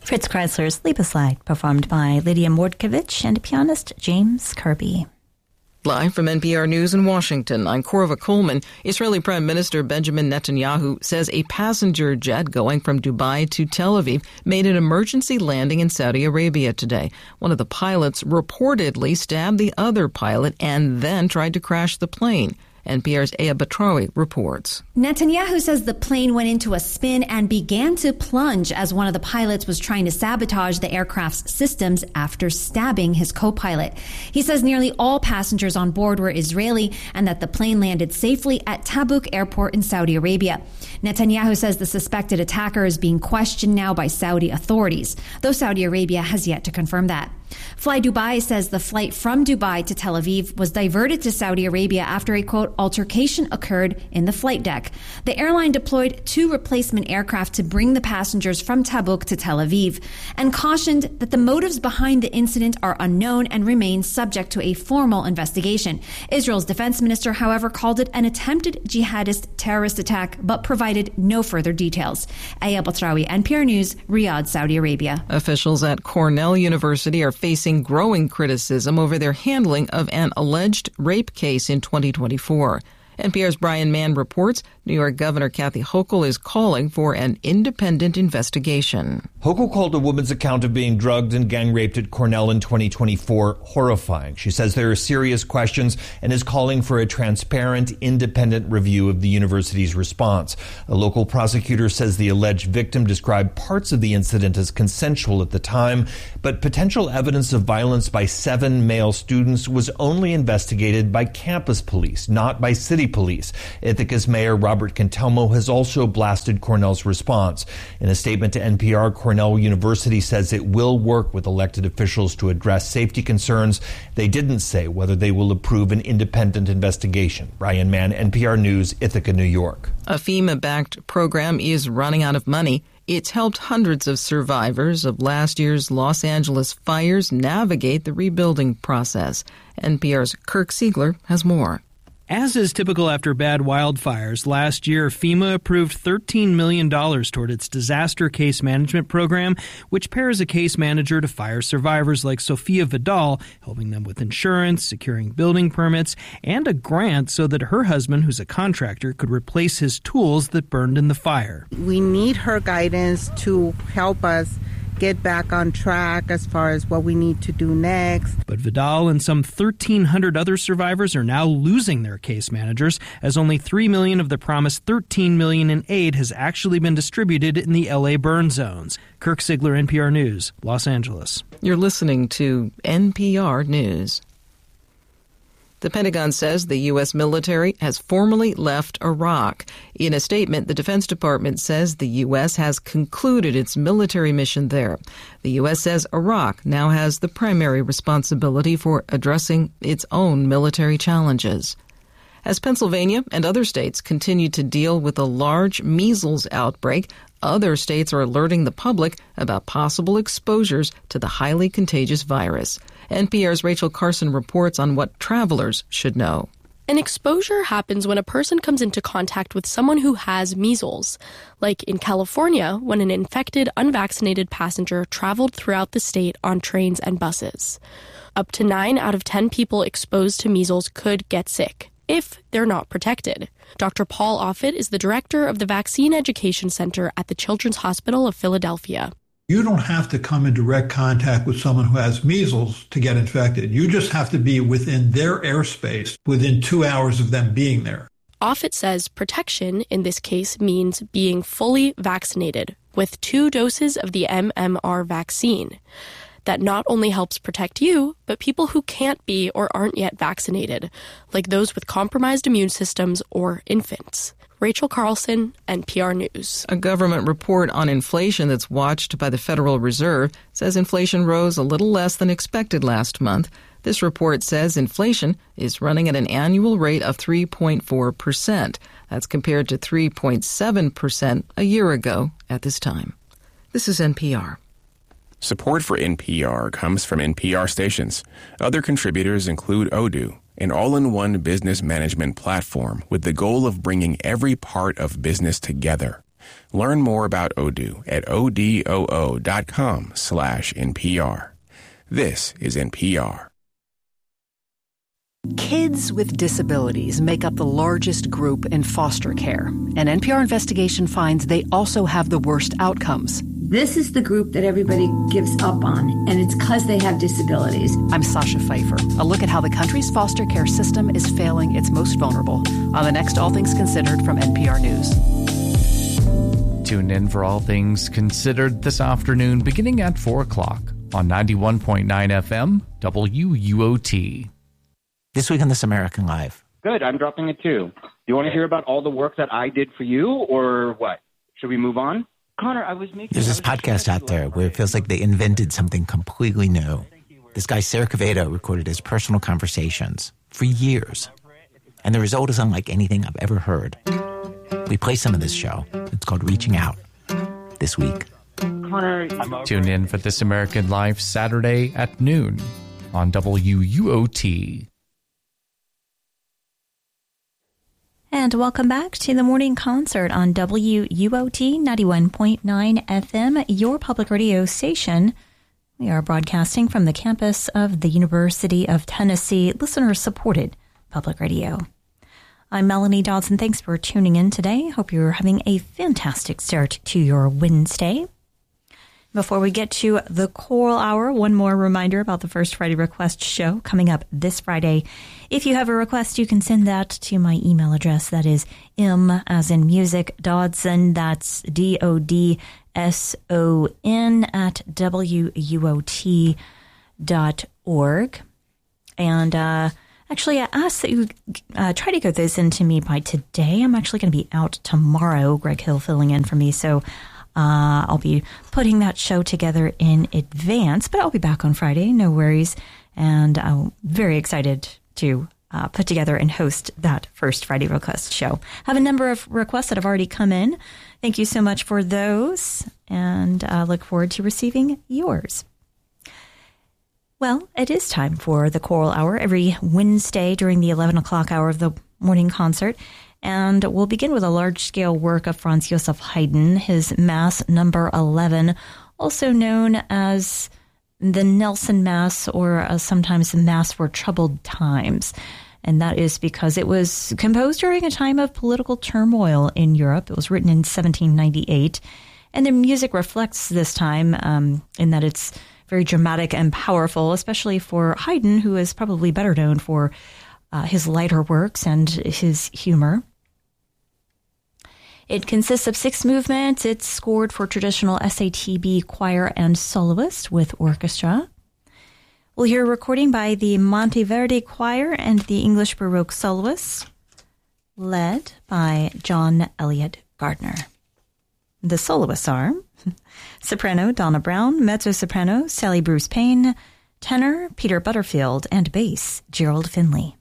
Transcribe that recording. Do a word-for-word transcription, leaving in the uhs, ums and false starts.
Fritz Kreisler's Sleep a Slide, performed by Lydia Mordkovich and pianist James Kirby. Live from N P R News in Washington, I'm Korva Coleman. Israeli Prime Minister Benjamin Netanyahu says a passenger jet going from Dubai to Tel Aviv made an emergency landing in Saudi Arabia today. One of the pilots reportedly stabbed the other pilot and then tried to crash the plane. N P R's Aya Batrawi reports. Netanyahu says the plane went into a spin and began to plunge as one of the pilots was trying to sabotage the aircraft's systems after stabbing his co-pilot. He says nearly all passengers on board were Israeli and that the plane landed safely at Tabuk Airport in Saudi Arabia. Netanyahu says the suspected attacker is being questioned now by Saudi authorities, though Saudi Arabia has yet to confirm that. Fly Dubai says the flight from Dubai to Tel Aviv was diverted to Saudi Arabia after a, quote, altercation occurred in the flight deck. The airline deployed two replacement aircraft to bring the passengers from Tabuk to Tel Aviv and cautioned that the motives behind the incident are unknown and remain subject to a formal investigation. Israel's defense minister, however, called it an attempted jihadist terrorist attack, but provided no further details. Aya Batrawi, N P R News, Riyadh, Saudi Arabia. Officials at Cornell University are facing growing criticism over their handling of an alleged rape case in twenty twenty-four. N P R's Brian Mann reports New York Governor Kathy Hochul is calling for an independent investigation. Hochul called a woman's account of being drugged and gang raped at Cornell in twenty twenty-four horrifying. She says there are serious questions and is calling for a transparent, independent review of the university's response. A local prosecutor says the alleged victim described parts of the incident as consensual at the time, but potential evidence of violence by seven male students was only investigated by campus police, not by city police. Ithaca's Mayor Robert Cantelmo has also blasted Cornell's response. In a statement to N P R, Cornell University says it will work with elected officials to address safety concerns. They didn't say whether they will approve an independent investigation. Brian Mann, N P R News, Ithaca, New York. A FEMA-backed program is running out of money. It's helped hundreds of survivors of last year's Los Angeles fires navigate the rebuilding process. N P R's Kirk Siegler has more. As is typical after bad wildfires, last year FEMA approved thirteen million dollars toward its disaster case management program, which pairs a case manager to fire survivors like Sofia Vidal, helping them with insurance, securing building permits, and a grant so that her husband, who's a contractor, could replace his tools that burned in the fire. We need her guidance to help us get back on track as far as what we need to do next. But Vidal and some thirteen hundred other survivors are now losing their case managers, as only three million dollars of the promised thirteen million dollars in aid has actually been distributed in the L A burn zones. Kirk Siegler, N P R News, Los Angeles. You're listening to N P R News. The Pentagon says the U S military has formally left Iraq. In a statement, the Defense Department says the U S has concluded its military mission there. The U S says Iraq now has the primary responsibility for addressing its own military challenges. As Pennsylvania and other states continue to deal with a large measles outbreak, other states are alerting the public about possible exposures to the highly contagious virus. N P R's Rachel Carson reports on what travelers should know. An exposure happens when a person comes into contact with someone who has measles, like in California when an infected, unvaccinated passenger traveled throughout the state on trains and buses. Up to nine out of ten people exposed to measles could get sick, if they're not protected. Doctor Paul Offit is the director of the Vaccine Education Center at the Children's Hospital of Philadelphia. You don't have to come in direct contact with someone who has measles to get infected. You just have to be within their airspace within two hours of them being there. Offit says protection in this case means being fully vaccinated with two doses of the M M R vaccine. That not only helps protect you, but people who can't be or aren't yet vaccinated, like those with compromised immune systems or infants. Rachel Carlson, N P R News. A government report on inflation that's watched by the Federal Reserve says inflation rose a little less than expected last month. This report says inflation is running at an annual rate of three point four percent. That's compared to three point seven percent a year ago at this time. This is N P R. Support for N P R comes from N P R stations. Other contributors include Odoo, an all-in-one business management platform with the goal of bringing every part of business together. Learn more about Odoo at odoo.com slash NPR. This is N P R. Kids with disabilities make up the largest group in foster care. An N P R investigation finds they also have the worst outcomes. This is the group that everybody gives up on, and it's because they have disabilities. I'm Sasha Pfeiffer. A look at how the country's foster care system is failing its most vulnerable on the next All Things Considered from N P R News. Tune in for All Things Considered this afternoon beginning at four o'clock on ninety-one point nine F M W U O T. This week on This American Life. Good, I'm dropping it too. Do you want to hear about all the work that I did for you, or what? Should we move on? Connor, I was making... There's this podcast out there where it feels like they invented something completely new. This guy, Sarah Quevedo, recorded his personal conversations for years. And the result is unlike anything I've ever heard. We play some of this show. It's called Reaching Out. This week. Connor, Tune in for This American Life Saturday at noon on W U O T. And welcome back to the morning concert on W U O T ninety-one point nine F M, your public radio station. We are broadcasting from the campus of the University of Tennessee, listener-supported public radio. I'm Melanie Dodson. Thanks for tuning in today. Hope you're having a fantastic start to your Wednesday. Before we get to the Choral Hour, one more reminder about the First Friday Request show coming up this Friday. If you have a request, you can send that to my email address. That is M as in music, Dodson, that's D O D S O N at W U O T dot org. And uh, actually, I ask that you uh, try to get those into me by today. I'm actually going to be out tomorrow, Greg Hill filling in for me, so Uh, I'll be putting that show together in advance, but I'll be back on Friday, no worries. And I'm very excited to uh, put together and host that First Friday Request show. I have a number of requests that have already come in. Thank you so much for those, and I uh, look forward to receiving yours. Well, it is time for the Choral Hour every Wednesday during the eleven o'clock hour of the morning concert. And we'll begin with a large-scale work of Franz Joseph Haydn, his Mass Number eleven, also known as the Nelson Mass, or uh, sometimes the Mass for Troubled Times. And that is because it was composed during a time of political turmoil in Europe. It was written in seventeen ninety-eight. And the music reflects this time um, in that it's very dramatic and powerful, especially for Haydn, who is probably better known for uh, his lighter works and his humor. It consists of six movements. It's scored for traditional S A T B choir and soloist with orchestra. We'll hear a recording by the Monteverdi Choir and the English Baroque soloists, led by John Elliott Gardner. The soloists are soprano Donna Brown, mezzo-soprano Sally Bruce Payne, tenor Peter Butterfield, and bass Gerald Finley.